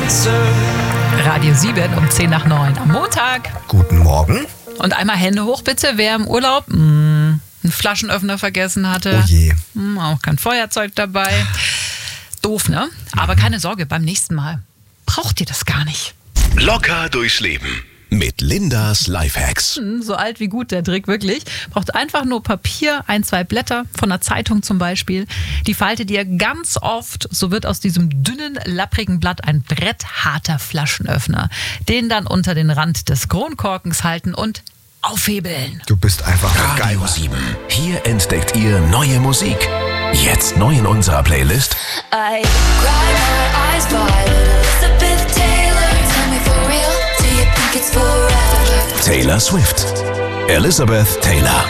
Radio 7 um 10 nach 9 am Montag. Guten Morgen. Und einmal Hände hoch bitte, wer im Urlaub einen Flaschenöffner vergessen hatte. Oh je. Auch kein Feuerzeug dabei. Doof, ne? Aber keine Sorge, beim nächsten Mal braucht ihr das gar nicht. Locker durchs Leben mit Lindas Lifehacks. So alt wie gut der Trick, wirklich. Braucht einfach nur Papier, 1, 2 Blätter von einer Zeitung zum Beispiel. Die faltet ihr ganz oft, so wird aus diesem dünnen, lapprigen Blatt ein brettharter Flaschenöffner. Den dann unter den Rand des Kronkorkens halten und aufhebeln. Du bist einfach ein Radio Geiler. 7. Hier entdeckt ihr neue Musik. Jetzt neu in unserer Playlist. I cry my eyes wide. Elizabeth Taylor, tell me for real, do you think it's forever? Taylor Swift. Elizabeth Taylor.